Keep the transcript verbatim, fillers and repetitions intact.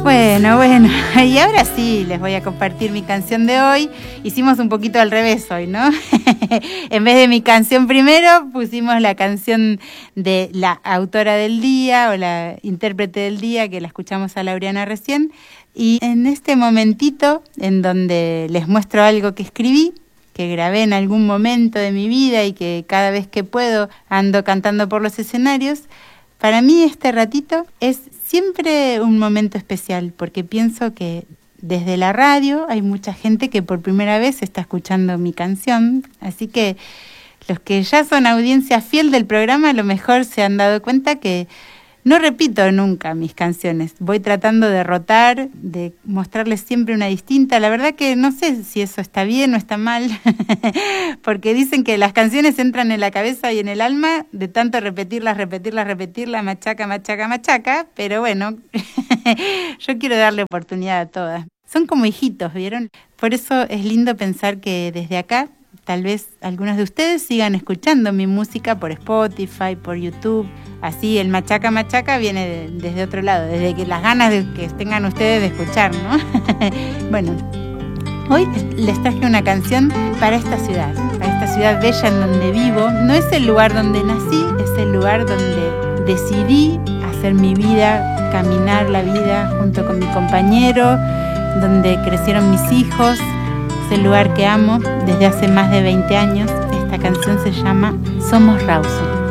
Bueno, bueno, y ahora sí les voy a compartir mi canción de hoy. Hicimos un poquito al revés hoy, ¿no? En vez de mi canción primero, pusimos la canción de la autora del día o la intérprete del día, que la escuchamos a Laureana recién. Y en este momentito, en donde les muestro algo que escribí, que grabé en algún momento de mi vida y que cada vez que puedo ando cantando por los escenarios, para mí este ratito es siempre un momento especial, porque pienso que desde la radio hay mucha gente que por primera vez está escuchando mi canción, así que los que ya son audiencia fiel del programa a lo mejor se han dado cuenta que no repito nunca mis canciones, voy tratando de rotar, de mostrarles siempre una distinta. La verdad que no sé si eso está bien o está mal, porque dicen que las canciones entran en la cabeza y en el alma de tanto repetirlas, repetirlas, repetirlas, machaca, machaca, machaca, pero bueno, yo quiero darle oportunidad a todas. Son como hijitos, ¿vieron? Por eso es lindo pensar que desde acá, tal vez algunos de ustedes sigan escuchando mi música por Spotify, por YouTube. Así el machaca machaca viene de, desde otro lado, desde que las ganas de que tengan ustedes de escuchar, ¿no? Bueno, hoy les traje una canción para esta ciudad, para esta ciudad bella en donde vivo. No es el lugar donde nací, es el lugar donde decidí hacer mi vida, caminar la vida junto con mi compañero, donde crecieron mis hijos. Es el lugar que amo desde hace más de veinte años. Esta canción se llama Somos Rawson.